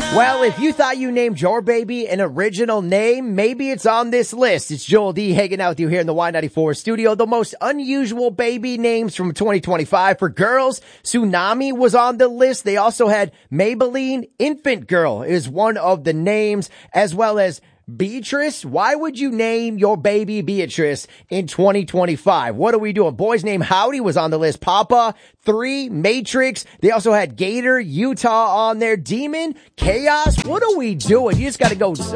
Well, if you thought you named your baby an original name, maybe it's on this list. It's Joel D hanging out with you here in the Y94 studio. The most unusual baby names from 2025 for girls. Tsunami was on the list. They also had Maybelline. Infant Girl is one of the names, as well as Beatrice. Why would you name your baby Beatrice in 2025? What are we doing? Boy's name Howdy was on the list. Papa, 3, Matrix. They also had Gator, Utah on there. Demon, Chaos. What are we doing? You just got to go